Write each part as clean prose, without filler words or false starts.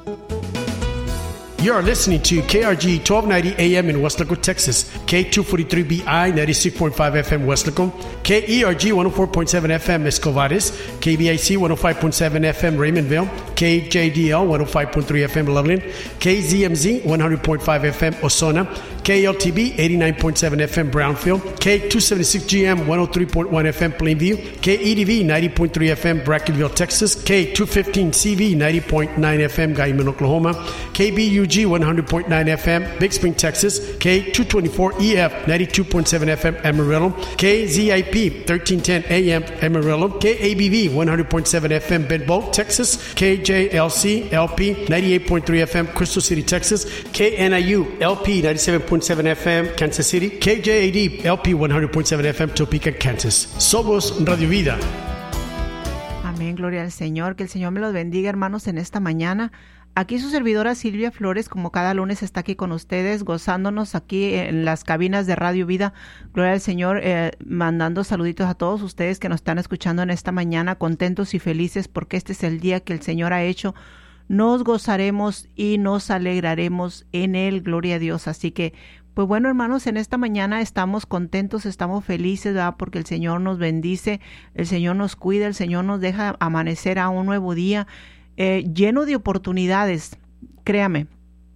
You are listening to KRG 1290 AM in Weslaco, Texas, K243BI 96.5 FM Weslaco, KERG 104.7 FM Escovares, KBIC 105.7 FM Raymondville, KJDL 105.3 FM Loveland, KZMZ 100.5 FM Osona, KLTB 89.7 FM Brownfield, K276GM 103.1 FM Plainview, KEDV 90.3 FM Brackettville, Texas, K215CV 90.9 FM Guyman, Oklahoma, KBUG 100.9 FM Big Spring, Texas, K224EF 92.7 FM Amarillo, KZIP 1310 AM Amarillo, KABV 100.7 FM Bentbow, Texas, KJLC LP 98.3 FM Crystal City, Texas, KNIU LP 97.7 FM Kansas City, KJAD LP 100.7 FM Topeka, Kansas. Somos Radio Vida. Amén, gloria al Señor. Que el Señor me los bendiga, hermanos, en esta mañana. Aquí su servidora Silvia Flores, como cada lunes, está aquí con ustedes, gozándonos aquí en las cabinas de Radio Vida. Gloria al Señor, mandando saluditos a todos ustedes que nos están escuchando en esta mañana, contentos y felices porque este es el día que el Señor ha hecho. Nos gozaremos y nos alegraremos en Él, gloria a Dios. Así que, pues bueno, hermanos, en esta mañana estamos contentos, estamos felices, ¿verdad? Porque el Señor nos bendice, el Señor nos cuida, el Señor nos deja amanecer a un nuevo día. Lleno de oportunidades, créame.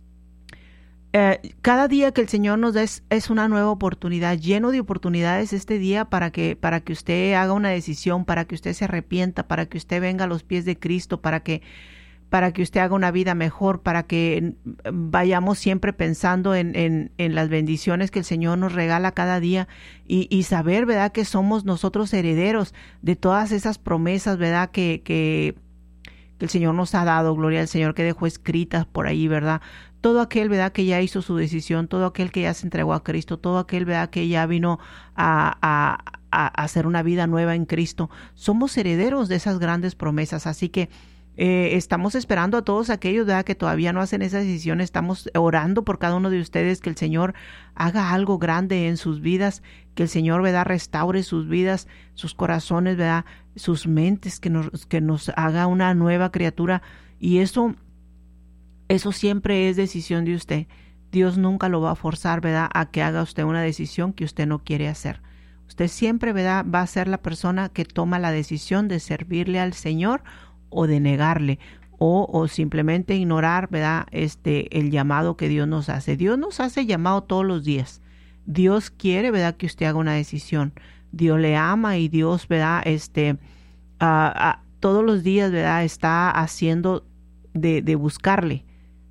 Cada día que el Señor nos da es una nueva oportunidad, lleno de oportunidades este día para que usted haga una decisión, para que usted se arrepienta, para que usted venga a los pies de Cristo, para que usted haga una vida mejor, para que vayamos siempre pensando en las bendiciones que el Señor nos regala cada día y saber, ¿verdad?, que somos nosotros herederos de todas esas promesas, ¿verdad?, que el Señor nos ha dado, gloria al Señor, que dejó escritas por ahí, ¿verdad? Todo aquel, ¿verdad?, que ya hizo su decisión, todo aquel que ya se entregó a Cristo, todo aquel, ¿verdad?, que ya vino a hacer una vida nueva en Cristo. Somos herederos de esas grandes promesas, así que estamos esperando a todos aquellos, ¿verdad?, que todavía no hacen esa decisión. Estamos orando por cada uno de ustedes, que el Señor haga algo grande en sus vidas, que el Señor, ¿verdad?, restaure sus vidas, sus corazones, ¿verdad?, sus mentes, que nos haga una nueva criatura. Y eso siempre es decisión de usted. Dios nunca lo va a forzar, ¿verdad?, a que haga usted una decisión que usted no quiere hacer. Usted siempre, ¿verdad?, va a ser la persona que toma la decisión de servirle al Señor o de negarle, o simplemente ignorar, ¿verdad?, el llamado que Dios nos hace. Dios nos hace llamado todos los días. Dios quiere, ¿verdad?, que usted haga una decisión. Dios le ama y Dios, ¿verdad?, todos los días, ¿verdad?, está haciendo de buscarle,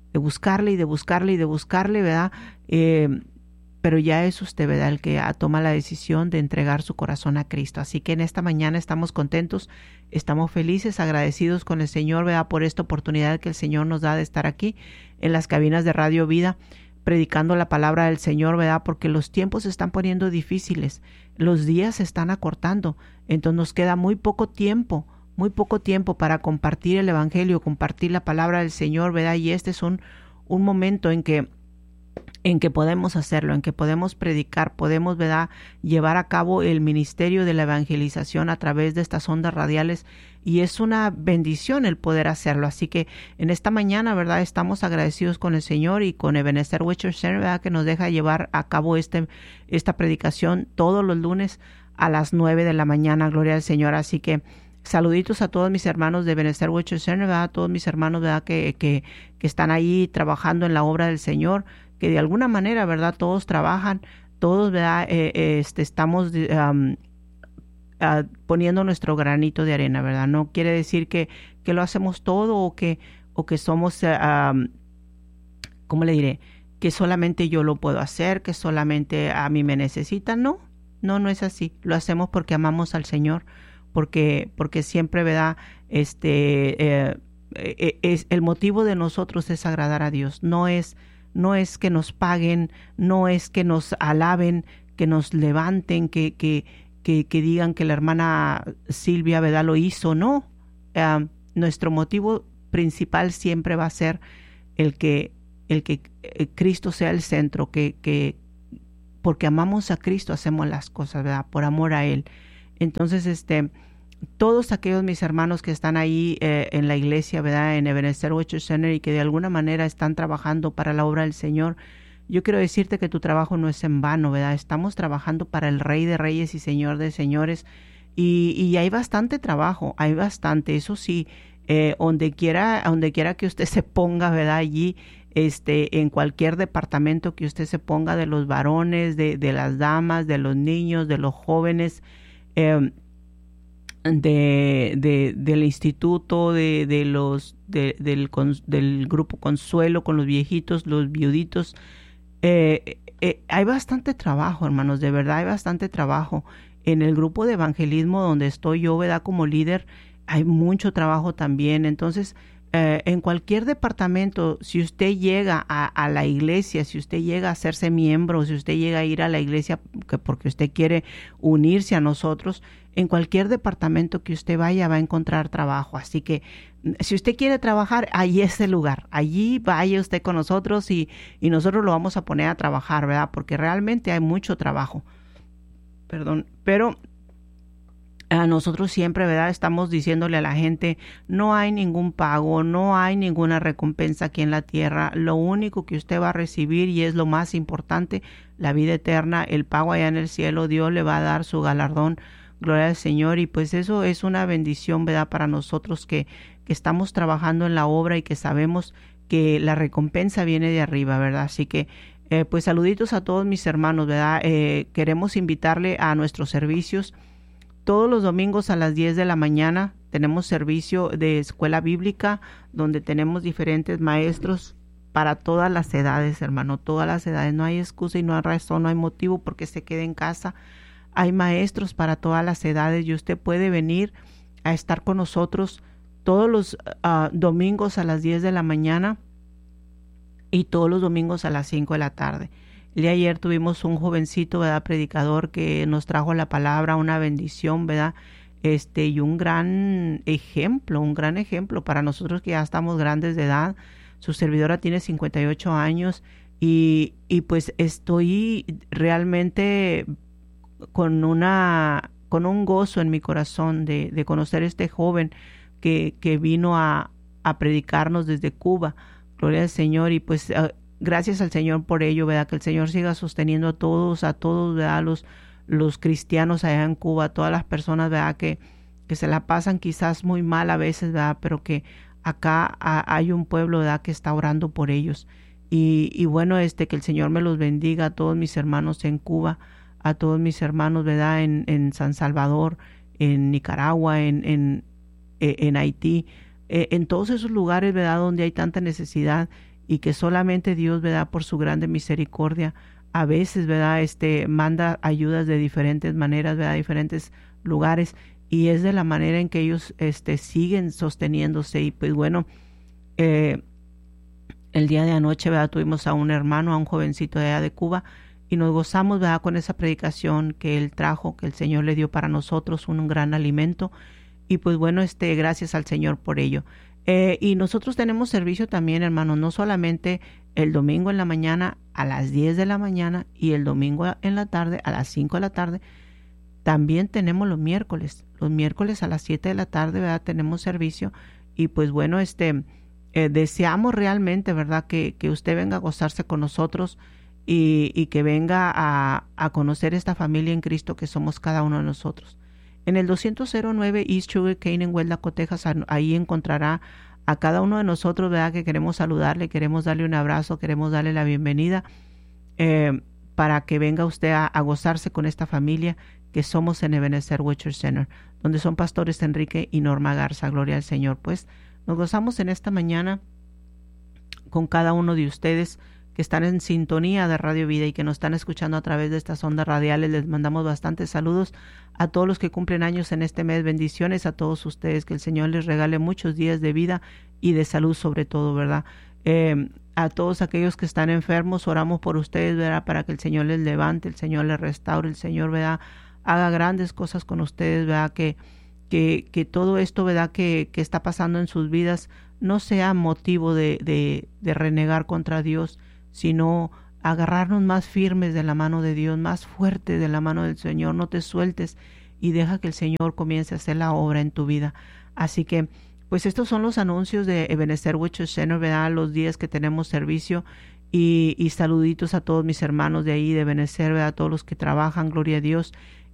¿verdad? Pero ya es usted, ¿verdad?, el que toma la decisión de entregar su corazón a Cristo. Así que en esta mañana estamos contentos, estamos felices, agradecidos con el Señor, ¿verdad?, por esta oportunidad que el Señor nos da de estar aquí en las cabinas de Radio Vida, predicando la palabra del Señor, ¿verdad?, porque los tiempos se están poniendo difíciles, los días se están acortando, entonces nos queda muy poco tiempo para compartir el Evangelio, compartir la palabra del Señor, ¿verdad? Y este es un momento en que podemos hacerlo, en que podemos predicar, podemos, ¿verdad?, llevar a cabo el ministerio de la evangelización a través de estas ondas radiales, y es una bendición el poder hacerlo. Así que en esta mañana, ¿verdad?, estamos agradecidos con el Señor y con Ebenezer Witcher Center, ¿verdad?, que nos deja llevar a cabo esta predicación todos los lunes a las 9 de la mañana, gloria al Señor. Así que saluditos a todos mis hermanos de Ebenezer Witcher Center, ¿verdad?, a todos mis hermanos, ¿verdad?, que están ahí trabajando en la obra del Señor, que de alguna manera, ¿verdad?, todos trabajan, todos, ¿verdad?, estamos poniendo nuestro granito de arena, ¿verdad? No quiere decir que lo hacemos todo o que somos, ¿cómo le diré?, que solamente yo lo puedo hacer, que solamente a mí me necesitan. No es así. Lo hacemos porque amamos al Señor, porque siempre, ¿verdad?, es el motivo de nosotros es agradar a Dios. No es que nos paguen, no es que nos alaben, que nos levanten, que digan que la hermana Silvia, ¿verdad?, lo hizo. No, nuestro motivo principal siempre va a ser el que Cristo sea el centro, que porque amamos a Cristo hacemos las cosas, ¿verdad?, por amor a Él. Entonces, todos aquellos mis hermanos que están ahí en la iglesia, ¿verdad? En Ebenezer Witcher Center, y que de alguna manera están trabajando para la obra del Señor. Yo quiero decirte que tu trabajo no es en vano, ¿verdad? Estamos trabajando para el Rey de Reyes y Señor de Señores, y hay bastante trabajo, hay bastante, eso sí, donde quiera que usted se ponga, ¿verdad? Allí, en cualquier departamento que usted se ponga, de los varones, de las damas, de los niños, de los jóvenes, del instituto, del grupo Consuelo con los viejitos, los viuditos. Hay bastante trabajo, hermanos, de verdad hay bastante trabajo. En el grupo de evangelismo donde estoy yo, ¿verdad? Como líder, hay mucho trabajo también. Entonces, en cualquier departamento, si usted llega a la iglesia, si usted llega a hacerse miembro, si usted llega a ir a la iglesia porque usted quiere unirse a nosotros, en cualquier departamento que usted vaya va a encontrar trabajo. Así que si usted quiere trabajar, ahí es el lugar. Allí vaya usted con nosotros y nosotros lo vamos a poner a trabajar, ¿verdad? Porque realmente hay mucho trabajo. Pero a nosotros siempre, ¿verdad? Estamos diciéndole a la gente, no hay ningún pago, no hay ninguna recompensa aquí en la tierra. Lo único que usted va a recibir, y es lo más importante, la vida eterna, el pago allá en el cielo. Dios le va a dar su galardón. Gloria al Señor. Y pues eso es una bendición, ¿verdad? Para nosotros que estamos trabajando en la obra y que sabemos que la recompensa viene de arriba, ¿verdad? Así que pues saluditos a todos mis hermanos, ¿verdad? Queremos invitarle a nuestros servicios. Todos los domingos a las 10 de la mañana tenemos servicio de escuela bíblica, donde tenemos diferentes maestros para todas las edades, hermano, todas las edades. No hay excusa y no hay razón, no hay motivo porque se quede en casa. Hay maestros para todas las edades y usted puede venir a estar con nosotros todos los domingos a las 10 de la mañana y todos los domingos a las 5 de la tarde. El día de ayer tuvimos un jovencito, ¿verdad? Predicador, que nos trajo la palabra, una bendición, ¿verdad? Y un gran ejemplo para nosotros que ya estamos grandes de edad. Su servidora tiene 58 años y pues estoy realmente con un gozo en mi corazón de conocer a este joven que vino a predicarnos desde Cuba. Gloria al Señor. Y pues gracias al Señor por ello, ¿verdad? Que el Señor siga sosteniendo a todos, ¿verdad? Los cristianos allá en Cuba, todas las personas, ¿verdad? Que se la pasan quizás muy mal a veces, ¿verdad? Pero que acá hay un pueblo, ¿verdad? Que está orando por ellos. Y bueno, que el Señor me los bendiga a todos mis hermanos en Cuba, a todos mis hermanos, ¿verdad? En San Salvador, en Nicaragua, en Haití, en todos esos lugares, ¿verdad? Donde hay tanta necesidad y que solamente Dios, ¿verdad? Por su grande misericordia, a veces, ¿verdad? Manda ayudas de diferentes maneras, ¿verdad? Diferentes lugares, y es de la manera en que ellos siguen sosteniéndose. Y pues bueno, el día de anoche, ¿verdad? Tuvimos a un hermano, a un jovencito de allá de Cuba, y nos gozamos, ¿verdad? Con esa predicación que él trajo, que el Señor le dio para nosotros, un gran alimento. Y pues bueno, gracias al Señor por ello. Y nosotros tenemos servicio también, hermanos, no solamente el domingo en la mañana a las 10 de la mañana y el domingo en la tarde a las 5 de la tarde. También tenemos los miércoles a las 7 de la tarde, ¿verdad? Tenemos servicio. Y pues bueno, deseamos realmente, ¿verdad? Que usted venga a gozarse con nosotros y que venga a conocer esta familia en Cristo que somos cada uno de nosotros. En el 209 East Sugar Cane en Hueldaco, Texas, ahí encontrará a cada uno de nosotros, ¿verdad? Que queremos saludarle, queremos darle un abrazo, queremos darle la bienvenida para que venga usted a gozarse con esta familia que somos en Ebenezer Witcher Center, donde son pastores Enrique y Norma Garza. Gloria al Señor. Pues nos gozamos en esta mañana con cada uno de ustedes que están en sintonía de Radio Vida y que nos están escuchando a través de estas ondas radiales. Les mandamos bastantes saludos a todos los que cumplen años en este mes. Bendiciones a todos ustedes, que el Señor les regale muchos días de vida y de salud sobre todo, ¿verdad? A todos aquellos que están enfermos, oramos por ustedes, ¿verdad? Para que el Señor les levante, el Señor les restaure, el Señor, ¿verdad? Haga grandes cosas con ustedes, ¿verdad? Que todo esto, ¿verdad? Que está pasando en sus vidas no sea motivo de renegar contra Dios, sino agarrarnos más firmes de la mano de Dios, más fuertes de la mano del Señor. No te sueltes y deja que el Señor comience a hacer la obra en tu vida. Así que, pues estos son los anuncios de Ebenezer Witches Center, ¿verdad? Los días que tenemos servicio, y saluditos a todos mis hermanos de ahí de Ebenezer, ¿verdad? A todos los que trabajan, gloria a Dios.